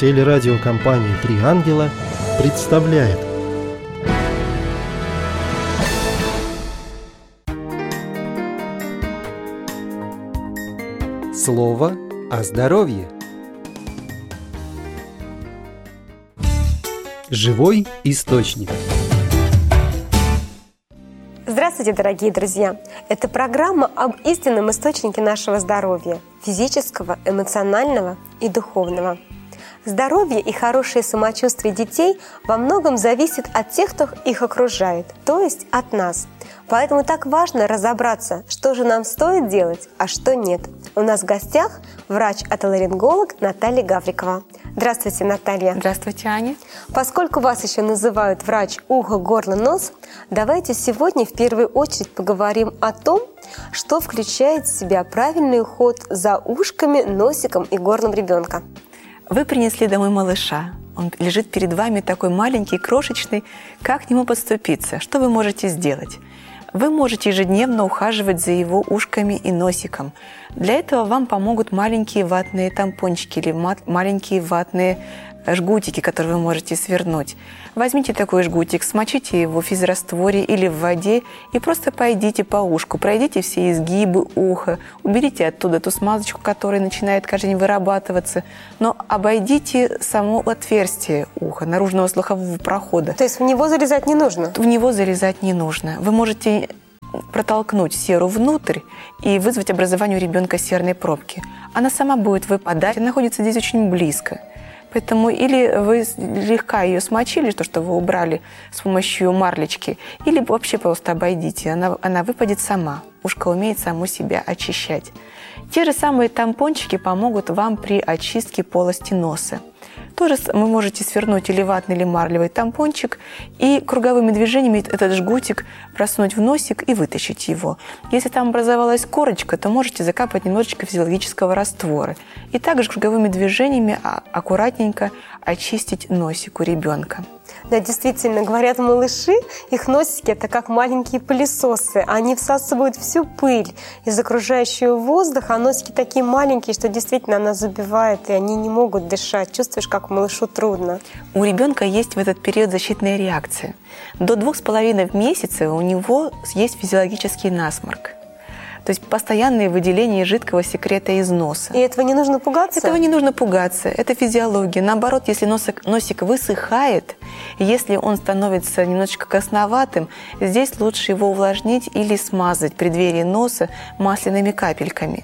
Телерадиокомпания «Три ангела» представляет. Слово о здоровье. Живой источник. Здравствуйте, дорогие друзья! Это программа об истинном источнике нашего здоровья – физического, эмоционального и духовного. Здоровье и хорошее самочувствие детей во многом зависит от тех, кто их окружает, то есть от нас. Поэтому так важно разобраться, что же нам стоит делать, а что нет. У нас в гостях врач-отоларинголог Наталья Гаврикова. Здравствуйте, Наталья. Здравствуйте, Аня. Поскольку вас еще называют врач ухо, горло, нос, давайте сегодня в первую очередь поговорим о том, что включает в себя правильный уход за ушками, носиком и горлом ребенка. Вы принесли домой малыша. Он лежит перед вами такой маленький, крошечный. Как к нему подступиться? Что вы можете сделать? Вы можете ежедневно ухаживать за его ушками и носиком. Для этого вам помогут маленькие ватные тампончики или маленькие ватные жгутики, которые вы можете свернуть. Возьмите такой жгутик, смочите его в физрастворе или в воде и просто пойдите по ушку, пройдите все изгибы уха, уберите оттуда ту смазочку, которая начинает каждый день вырабатываться, но обойдите само отверстие уха, наружного слухового прохода. То есть в него залезать не нужно? В него залезать не нужно. Вы можете протолкнуть серу внутрь и вызвать образование у ребенка серной пробки. Она сама будет выпадать, она находится здесь очень близко. Поэтому или вы слегка ее смочили, то, что вы убрали с помощью марлечки, или вообще просто обойдите, она выпадет сама. Ушко умеет само себя очищать. Те же самые тампончики помогут вам при очистке полости носа. Тоже вы можете свернуть или ватный, или марлевый тампончик и круговыми движениями этот жгутик просунуть в носик и вытащить его. Если там образовалась корочка, то можете закапать немножечко физиологического раствора. И также круговыми движениями аккуратненько очистить носик у ребенка. Да, действительно, говорят, малыши, их носики – это как маленькие пылесосы. Они всасывают всю пыль из окружающего воздуха, а носики такие маленькие, что действительно она забивает, и они не могут дышать. Чувствуешь, как малышу трудно. У ребенка есть в этот период защитная реакция. До 2,5 месяца у него есть физиологический насморк. То есть постоянные выделения жидкого секрета из носа. И этого не нужно пугаться? Этого не нужно пугаться. Это физиология. Наоборот, если носик высыхает, если он становится немножечко красноватым, здесь лучше его увлажнить или смазать в преддверии носа масляными капельками.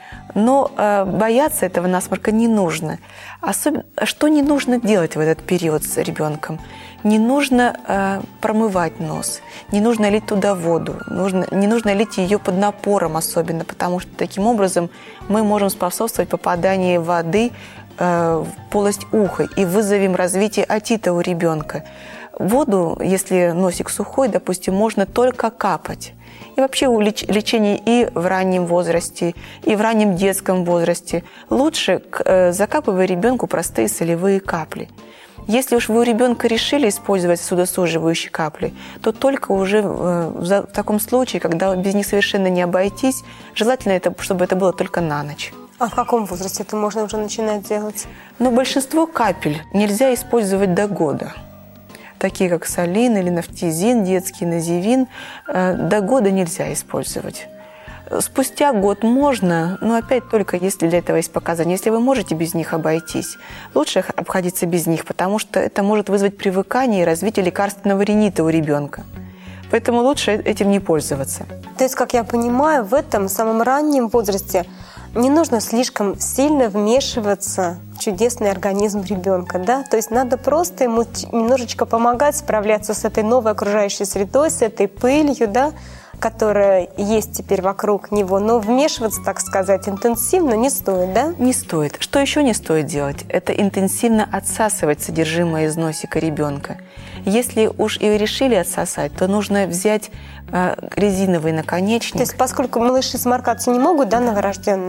Но бояться этого насморка не нужно. Особенно, что не нужно делать в этот период с ребенком? Не нужно промывать нос, не нужно лить туда воду, не нужно лить ее под напором особенно, потому что таким образом мы можем способствовать попаданию воды в полость уха и вызовем развитие отита у ребенка. Воду, если носик сухой, допустим, можно только капать. И вообще лечение и в раннем возрасте, и в раннем детском возрасте лучше закапывать ребенку простые солевые капли. Если уж вы у ребенка решили использовать сосудосуживающие капли, то только уже в таком случае, когда без них совершенно не обойтись, желательно, чтобы это было только на ночь. А в каком возрасте это можно уже начинать делать? Но большинство капель нельзя использовать до года. Такие как солин или нафтизин, детский називин, до года нельзя использовать. Спустя год можно, но опять только если для этого есть показания. Если вы можете без них обойтись, лучше обходиться без них, потому что это может вызвать привыкание и развитие лекарственного ринита у ребенка. Поэтому лучше этим не пользоваться. То есть, как я понимаю, в этом самом раннем возрасте не нужно слишком сильно вмешиваться в чудесный организм ребенка, да? То есть надо просто ему немножечко помогать справляться с этой новой окружающей средой, с этой пылью, да, которая есть теперь вокруг него, но вмешиваться, так сказать, интенсивно не стоит, да? Не стоит. Что еще не стоит делать? Это интенсивно отсасывать содержимое из носика ребенка. Если уж и решили отсосать, то нужно взять резиновый наконечник. То есть, поскольку малыши сморкаться не могут, да, новорожденные?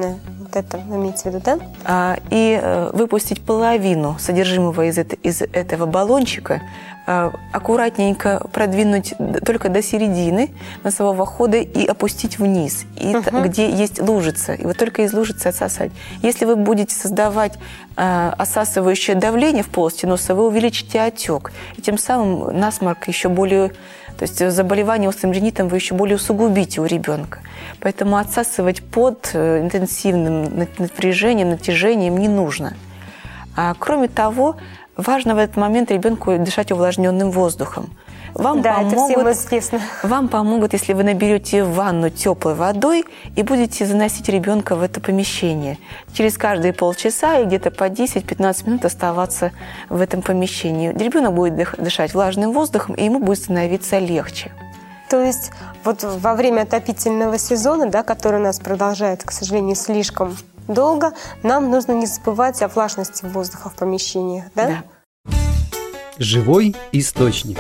вот это имеется в виду, да? И выпустить половину содержимого из этого баллончика, аккуратненько продвинуть только до середины носового хода и опустить вниз, где есть лужица, и вот только из лужицы отсосать. Если вы будете создавать осасывающее давление в полости носа, вы увеличите отек, и тем самым насморк еще более, то есть заболевание острым ринитом вы еще более усугубите у ребенка. Поэтому отсасывать под интенсивным напряжением, натяжением не нужно. Кроме того, важно в этот момент ребенку дышать увлажненным воздухом. Это всем известно. Вам помогут, если вы наберете ванну теплой водой и будете заносить ребенка в это помещение. Через каждые полчаса и где-то по 10-15 минут оставаться в этом помещении. Ребенок будет дышать влажным воздухом, и ему будет становиться легче. То есть вот во время отопительного сезона, да, который у нас продолжается, к сожалению, слишком долго, нам нужно не забывать о влажности воздуха в помещениях, да? Да. Живой источник.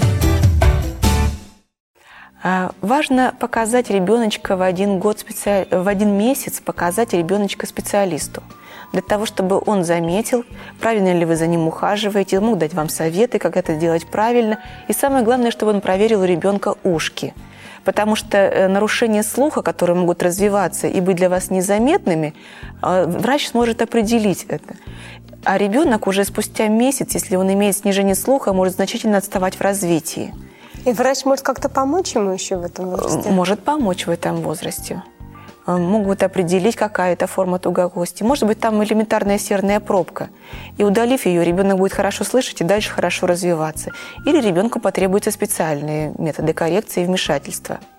Важно показать ребеночка в один месяц показать ребеночка специалисту. Для того, чтобы он заметил, правильно ли вы за ним ухаживаете, он мог дать вам советы, как это делать правильно. И самое главное, чтобы он проверил у ребенка ушки. Потому что нарушения слуха, которые могут развиваться и быть для вас незаметными, врач сможет определить это. А ребенок уже спустя месяц, если он имеет снижение слуха, может значительно отставать в развитии. И врач может как-то помочь ему еще в этом возрасте? Может помочь в этом возрасте. Могут определить, какая это форма тугокости. Может быть, там элементарная серная пробка. И удалив ее, ребенок будет хорошо слышать и дальше хорошо развиваться. Или ребенку потребуются специальные методы коррекции и вмешательства.